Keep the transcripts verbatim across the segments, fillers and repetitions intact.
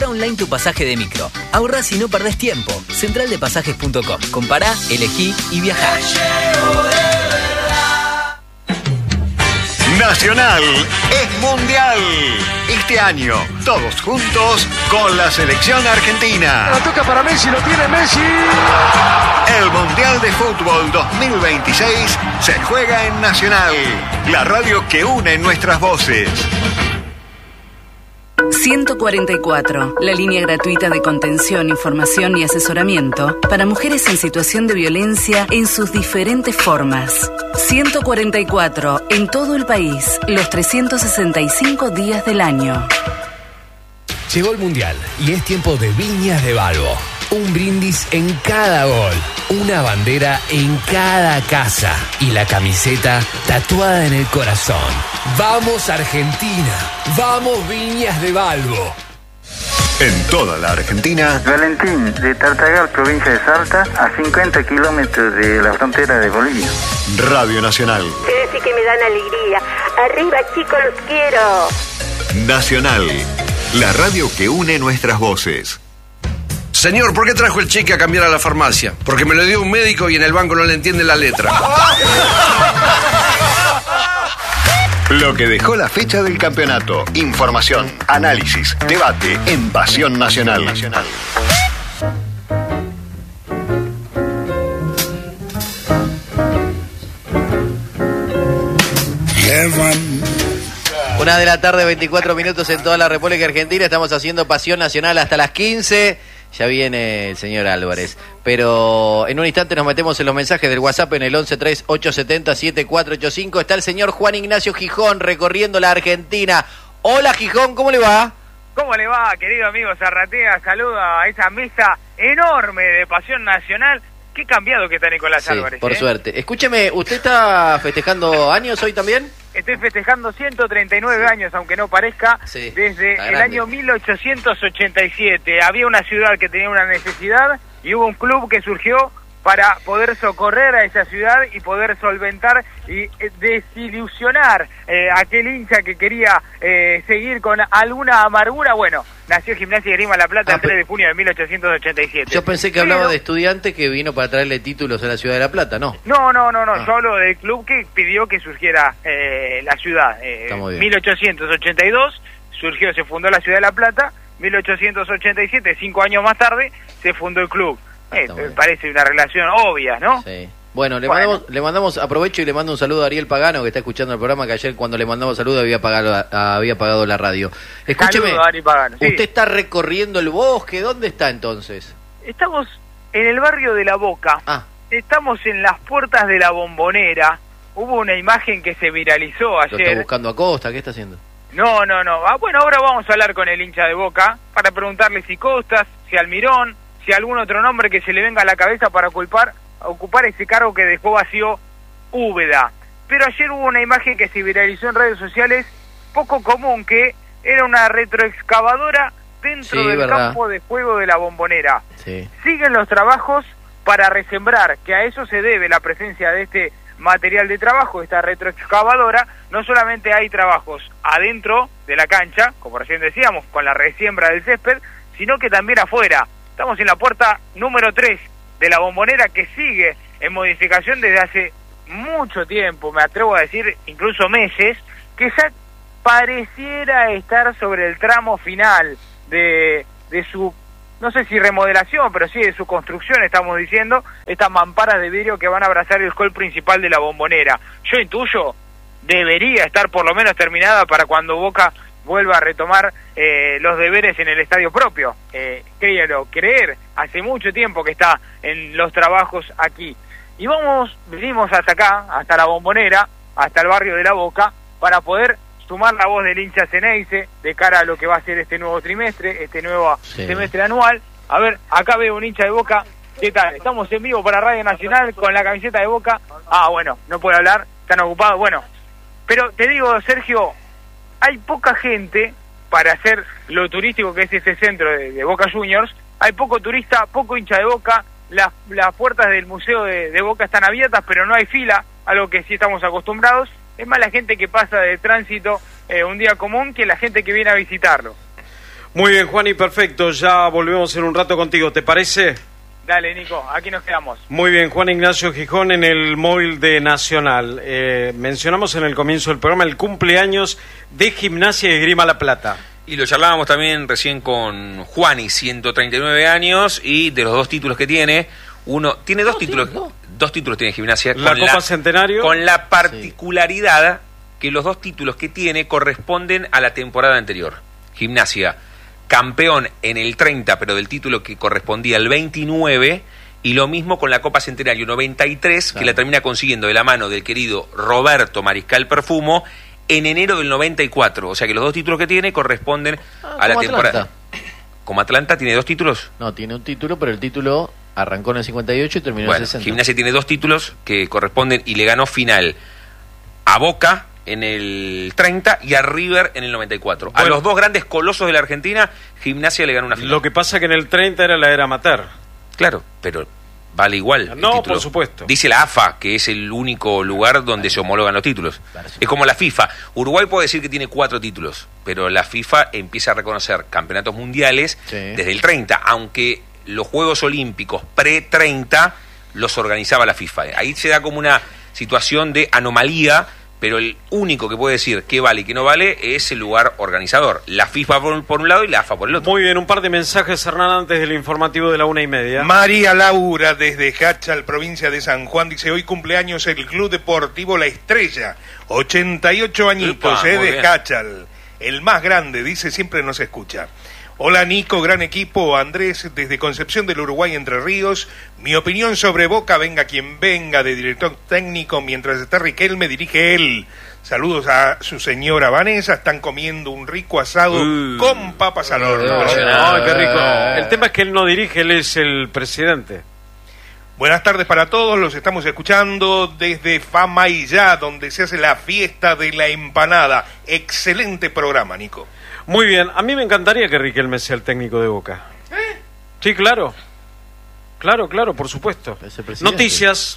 Online tu pasaje de micro. Ahorrás y no perdés tiempo. central de pasajes punto com. Compará, elegí y viajá. Nacional es mundial. Este año, todos juntos con la selección argentina. La toca para Messi, lo tiene Messi. El Mundial de Fútbol dos mil veintiséis se juega en Nacional, la radio que une nuestras voces. ciento cuarenta y cuatro, la línea gratuita de contención, información y asesoramiento para mujeres en situación de violencia en sus diferentes formas. ciento cuarenta y cuatro, en todo el país, los trescientos sesenta y cinco días del año. Llegó el Mundial y es tiempo de Viñas de Balbo. Un brindis en cada gol, una bandera en cada casa y la camiseta tatuada en el corazón. ¡Vamos Argentina! ¡Vamos Viñas de Balbo! En toda la Argentina, Valentín, de Tartagal, provincia de Salta, a cincuenta kilómetros de la frontera de Bolivia. Radio Nacional. Ustedes sí que me dan alegría. Arriba, chicos, los quiero. Nacional, la radio que une nuestras voces. Señor, ¿por qué trajo el cheque a cambiar a la farmacia? Porque me lo dio un médico y en el banco no le entiende la letra. Lo que dejó la fecha del campeonato. Información, análisis, debate en Pasión Nacional. Nacional. Una de la tarde, veinticuatro minutos en toda la República Argentina. Estamos haciendo Pasión Nacional hasta las quince. Ya viene el señor Álvarez. Pero en un instante nos metemos en los mensajes del WhatsApp en el once tres ocho siete cero siete cuatro ocho cinco. Está el señor Juan Ignacio Gijón recorriendo la Argentina. Hola Gijón, ¿cómo le va? ¿Cómo le va, querido amigo Zarratea? Saluda a esa mesa enorme de Pasión Nacional. Qué cambiado que está Nicolás sí, Álvarez. Por ¿eh? suerte. Escúcheme, ¿usted está festejando años hoy también? Estoy festejando ciento treinta y nueve sí. años, aunque no parezca, sí, desde el año mil ochocientos ochenta y siete. Había una ciudad que tenía una necesidad y hubo un club que surgió para poder socorrer a esa ciudad y poder solventar y desilusionar eh, a aquel hincha que quería eh, seguir con alguna amargura. Bueno, nació Gimnasia y Esgrima La Plata ah, el tres de junio de mil ochocientos ochenta y siete. Yo pensé que Pero, hablaba de estudiante que vino para traerle títulos a la ciudad de La Plata, ¿no? No, no, no, no. Ah. Yo hablo del club que pidió que surgiera eh, la ciudad. Eh, mil ochocientos ochenta y dos surgió, se fundó la ciudad de La Plata. mil ochocientos ochenta y siete, cinco años más tarde, se fundó el club. Eh, me parece una relación obvia, ¿no? Sí. Bueno, le, bueno. Mandamos, le mandamos, aprovecho y le mando un saludo a Ariel Pagano, que está escuchando el programa, que ayer cuando le mandamos saludo había pagado, había pagado la radio. Escúcheme, saludo a Ari Pagano, sí. Usted está recorriendo el bosque, ¿dónde está entonces? Estamos en el barrio de La Boca, ah. estamos en las puertas de la Bombonera. Hubo una imagen que se viralizó ayer. ¿Lo está buscando a Costa? ¿Qué está haciendo? No, no, no. Ah, bueno, ahora vamos a hablar con el hincha de Boca para preguntarle si Costas, si Almirón, si algún otro nombre que se le venga a la cabeza para ocupar, ocupar ese cargo que dejó vacío Úbeda. Pero ayer hubo una imagen que se viralizó en redes sociales, poco común, que era una retroexcavadora dentro sí, del verdad. campo de juego de la Bombonera. Sí. Siguen los trabajos para resembrar, que a eso se debe la presencia de este material de trabajo, esta retroexcavadora. No solamente hay trabajos adentro de la cancha, como recién decíamos, con la resiembra del césped, sino que también afuera. Estamos en la puerta número tres de la Bombonera, que sigue en modificación desde hace mucho tiempo, me atrevo a decir incluso meses, que ya pareciera estar sobre el tramo final de, de su, no sé si remodelación, pero sí de su construcción, estamos diciendo, estas mamparas de vidrio que van a abrazar el hall principal de la Bombonera. Yo intuyo, debería estar por lo menos terminada para cuando Boca vuelva a retomar eh, los deberes en el estadio propio. Eh, créalo, creer, hace mucho tiempo que está en los trabajos aquí. Y vamos, venimos hasta acá, hasta la Bombonera, hasta el barrio de La Boca, para poder sumar la voz del hincha Ceneice de cara a lo que va a ser este nuevo trimestre, este nuevo sí. semestre anual. A ver, acá veo un hincha de Boca. ¿Qué tal? Estamos en vivo para Radio Nacional con la camiseta de Boca. Ah, bueno, no puede hablar, están ocupados. Bueno, pero te digo, Sergio, hay poca gente para hacer lo turístico que es este centro de, de Boca Juniors. Hay poco turista, poco hincha de Boca. Las, las puertas del museo de, de Boca están abiertas, pero no hay fila, algo que sí estamos acostumbrados. Es más la gente que pasa de tránsito eh, un día común que la gente que viene a visitarlo. Muy bien, Juan, y perfecto. Ya volvemos en un rato contigo, ¿te parece? Dale, Nico, aquí nos quedamos. Muy bien, Juan Ignacio Gijón en el móvil de Nacional. Eh, mencionamos en el comienzo del programa el cumpleaños de Gimnasia y Esgrima La Plata. Y lo charlábamos también recién con Juani, ciento treinta y nueve años, y de los dos títulos que tiene, uno tiene dos títulos, no. dos títulos tiene Gimnasia. La con Copa la, Centenario. Con la particularidad sí. que los dos títulos que tiene corresponden a la temporada anterior. Gimnasia, campeón en el treinta, pero del título que correspondía al veintinueve, y lo mismo con la Copa Centenario noventa y tres, claro. que la termina consiguiendo de la mano del querido Roberto Mariscal Perfumo, en enero del noventa y cuatro, o sea que los dos títulos que tiene corresponden ah, a la temporada. Atlanta. ¿Como Atlanta tiene dos títulos? No, tiene un título, pero el título arrancó en el cincuenta y ocho y terminó bueno, en el sesenta. Gimnasia tiene dos títulos que corresponden y le ganó final a Boca en el treinta y a River en el noventa y cuatro. Bueno, a los dos grandes colosos de la Argentina, Gimnasia le ganó una final. Lo que pasa que en el treinta era la era amateur. Claro, pero vale igual. No, por supuesto. Dice la A F A que es el único lugar donde se homologan los títulos. Es como la FIFA. Uruguay puede decir que tiene cuatro títulos, pero la FIFA empieza a reconocer campeonatos mundiales sí. desde el treinta, aunque los Juegos Olímpicos pre-treinta los organizaba la FIFA. Ahí se da como una situación de anomalía, pero el único que puede decir qué vale y qué no vale es el lugar organizador. La FIFA por, por un lado y la A F A por el otro. Muy bien, un par de mensajes, Hernán, antes del informativo de la una y media. María Laura, desde Hachal, provincia de San Juan, dice: hoy cumpleaños el Club Deportivo La Estrella, ochenta y ocho añitos, Upa, eh, de bien. Hachal. El más grande, dice, siempre nos escucha. Hola Nico, gran equipo. Andrés, desde Concepción del Uruguay, Entre Ríos. Mi opinión sobre Boca, venga quien venga, de director técnico, mientras está Riquelme, dirige él. Saludos a su señora Vanessa, están comiendo un rico asado uh, con papas al horno. Ay, qué rico. El tema es que él no dirige, él es el presidente. Buenas tardes para todos, los estamos escuchando desde Famaillá, donde se hace la fiesta de la empanada. Excelente programa, Nico. Muy bien, a mí me encantaría que Riquelme sea el técnico de Boca. ¿Eh? Sí, claro. Claro, claro, por supuesto. Noticias.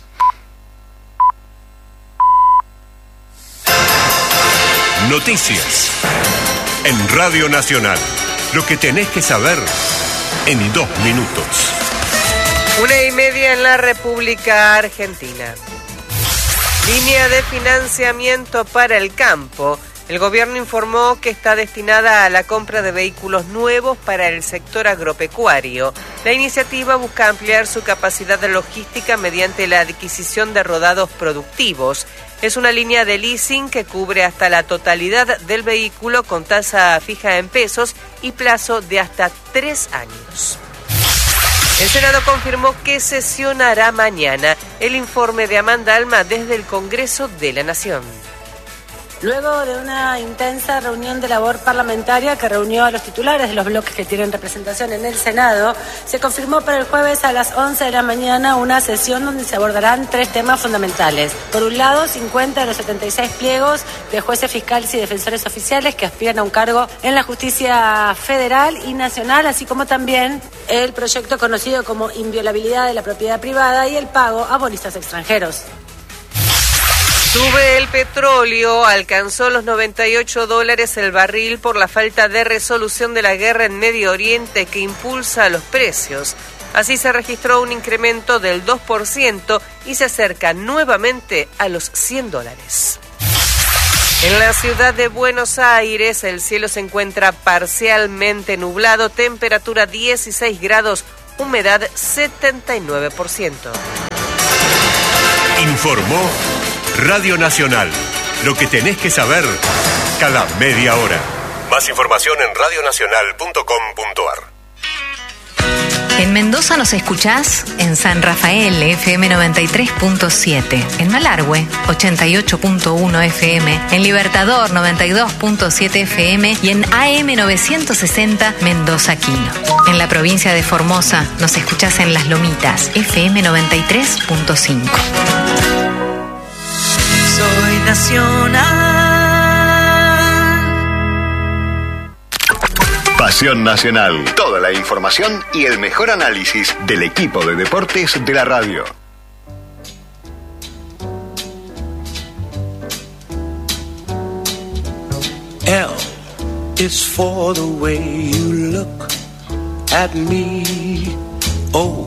Noticias. En Radio Nacional. Lo que tenés que saber en dos minutos. Una y media en la República Argentina. Línea de financiamiento para el campo. El gobierno informó que está destinada a la compra de vehículos nuevos para el sector agropecuario. La iniciativa busca ampliar su capacidad de logística mediante la adquisición de rodados productivos. Es una línea de leasing que cubre hasta la totalidad del vehículo con tasa fija en pesos y plazo de hasta tres años. El Senado confirmó que sesionará mañana. El informe de Amanda Alma desde el Congreso de la Nación. Luego de una intensa reunión de labor parlamentaria que reunió a los titulares de los bloques que tienen representación en el Senado, se confirmó para el jueves a las once de la mañana una sesión donde se abordarán tres temas fundamentales. Por un lado, cincuenta de los setenta y seis pliegos de jueces fiscales y defensores oficiales que aspiran a un cargo en la justicia federal y nacional, así como también el proyecto conocido como inviolabilidad de la propiedad privada y el pago a bonistas extranjeros. Sube el petróleo, alcanzó los noventa y ocho dólares el barril por la falta de resolución de la guerra en Medio Oriente que impulsa los precios. Así se registró un incremento del dos por ciento y se acerca nuevamente a los cien dólares. En la ciudad de Buenos Aires el cielo se encuentra parcialmente nublado, temperatura dieciséis grados, humedad setenta y nueve por ciento. Informó Radio Nacional. Lo que tenés que saber cada media hora. Más información en radio nacional punto com punto a r. En Mendoza nos escuchás en San Rafael F M noventa y tres punto siete, en Malargüe ochenta y ocho punto uno F M, en Libertador noventa y dos punto siete F M y en A M novecientos sesenta Mendoza Quino. En la provincia de Formosa nos escuchás en Las Lomitas F M noventa y tres punto cinco. Soy Nacional. Pasión Nacional. Toda la información y el mejor análisis del equipo de deportes de la radio. L is for the way you look at me. Oh,